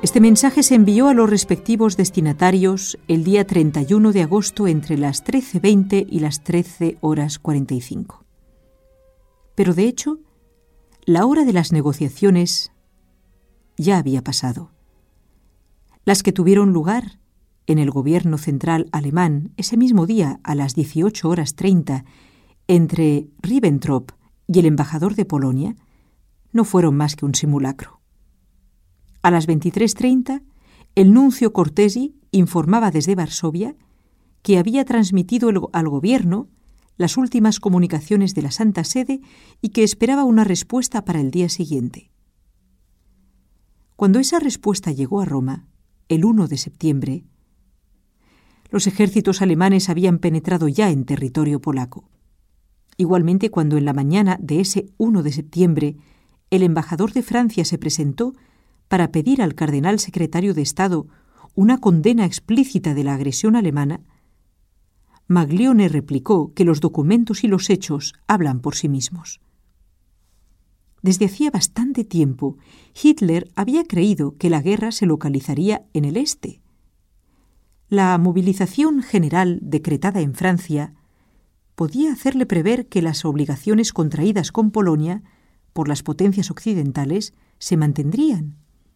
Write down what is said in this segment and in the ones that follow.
Este mensaje se envió a los respectivos destinatarios el día 31 de agosto entre las 13:20 y las 13:45. Pero de hecho, la hora de las negociaciones ya había pasado. Las que tuvieron lugar en el gobierno central alemán ese mismo día a las 18:30 entre Ribbentrop y el embajador de Polonia no fueron más que un simulacro. A las 23:30, el nuncio Cortesi informaba desde Varsovia que había transmitido al gobierno las últimas comunicaciones de la Santa Sede y que esperaba una respuesta para el día siguiente. Cuando esa respuesta llegó a Roma, el 1 de septiembre, los ejércitos alemanes habían penetrado ya en territorio polaco. Igualmente, cuando en la mañana de ese 1 de septiembre el embajador de Francia se presentó para pedir al cardenal secretario de Estado una condena explícita de la agresión alemana, Maglione replicó que los documentos y los hechos hablan por sí mismos. Desde hacía bastante tiempo, Hitler había creído que la guerra se localizaría en el este. La movilización general decretada en Francia podía hacerle prever que las obligaciones contraídas con Polonia por las potencias occidentales se mantendrían.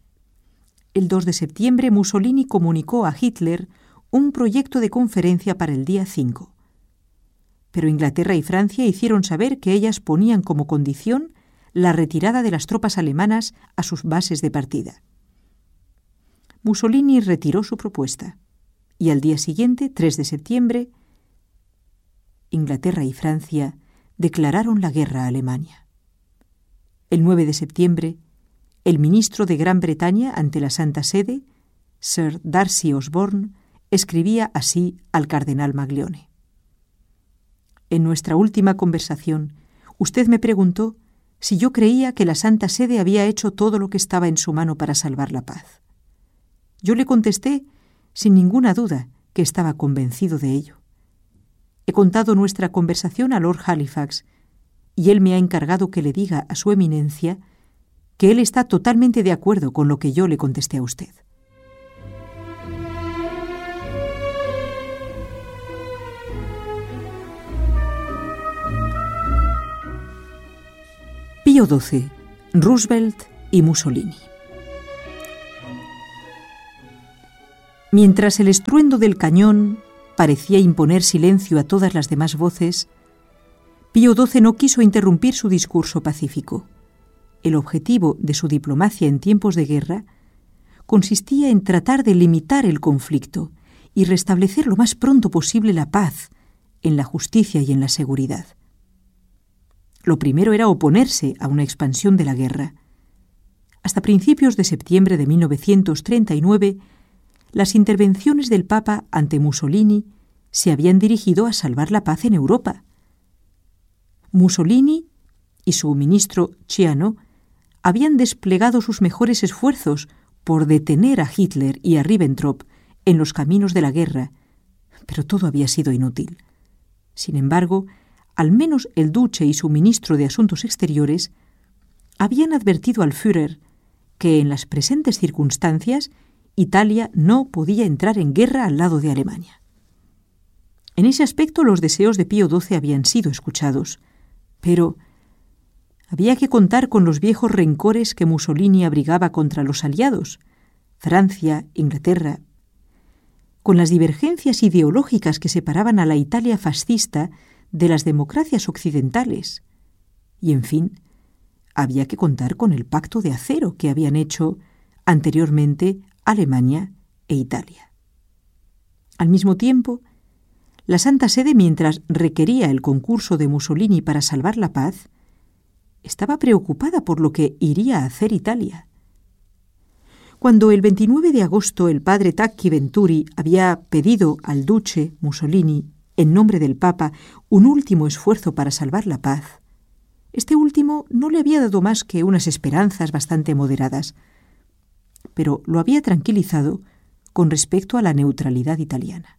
El 2 de septiembre Mussolini comunicó a Hitler un proyecto de conferencia para el día 5. Pero Inglaterra y Francia hicieron saber que ellas ponían como condición la retirada de las tropas alemanas a sus bases de partida. Mussolini retiró su propuesta y al día siguiente, 3 de septiembre, Inglaterra y Francia declararon la guerra a Alemania. El 9 de septiembre, el ministro de Gran Bretaña ante la Santa Sede, Sir Darcy Osborne, escribía así al cardenal Maglione. En nuestra última conversación, usted me preguntó si yo creía que la Santa Sede había hecho todo lo que estaba en su mano para salvar la paz. Yo le contesté, sin ninguna duda, que estaba convencido de ello. He contado nuestra conversación a Lord Halifax y él me ha encargado que le diga a su eminencia que él está totalmente de acuerdo con lo que yo le contesté a usted. Pío XII, Roosevelt y Mussolini. Mientras el estruendo del cañón parecía imponer silencio a todas las demás voces, Pío XII no quiso interrumpir su discurso pacífico. El objetivo de su diplomacia en tiempos de guerra consistía en tratar de limitar el conflicto y restablecer lo más pronto posible la paz en la justicia y en la seguridad. Lo primero era oponerse a una expansión de la guerra. Hasta principios de septiembre de 1939, las intervenciones del Papa ante Mussolini se habían dirigido a salvar la paz en Europa. Mussolini y su ministro Ciano habían desplegado sus mejores esfuerzos por detener a Hitler y a Ribbentrop en los caminos de la guerra, pero todo había sido inútil. Sin embargo, al menos el duque y su ministro de Asuntos Exteriores habían advertido al Führer que en las presentes circunstancias Italia no podía entrar en guerra al lado de Alemania. En ese aspecto los deseos de Pío XII habían sido escuchados, pero había que contar con los viejos rencores que Mussolini abrigaba contra los aliados, Francia, Inglaterra, con las divergencias ideológicas que separaban a la Italia fascista de las democracias occidentales. Y, en fin, había que contar con el pacto de acero que habían hecho anteriormente Alemania e Italia. Al mismo tiempo, la Santa Sede, mientras requería el concurso de Mussolini para salvar la paz, estaba preocupada por lo que iría a hacer Italia. Cuando el 29 de agosto el padre Tacchi Venturi había pedido al duce Mussolini, en nombre del Papa, un último esfuerzo para salvar la paz, este último no le había dado más que unas esperanzas bastante moderadas, pero lo había tranquilizado con respecto a la neutralidad italiana.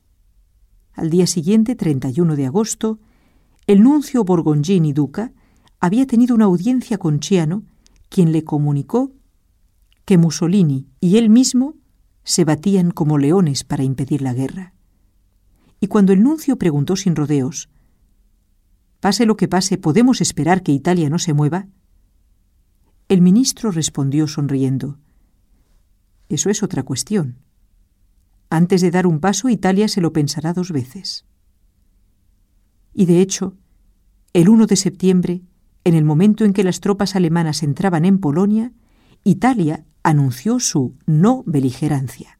Al día siguiente, 31 de agosto, el nuncio Borgoncini Duca había tenido una audiencia con Ciano, quien le comunicó que Mussolini y él mismo se batían como leones para impedir la guerra. Y cuando el nuncio preguntó sin rodeos, «Pase lo que pase, ¿podemos esperar que Italia no se mueva?», el ministro respondió sonriendo, «Eso es otra cuestión. Antes de dar un paso, Italia se lo pensará 2 veces». Y de hecho, el 1 de septiembre, en el momento en que las tropas alemanas entraban en Polonia, Italia anunció su no beligerancia.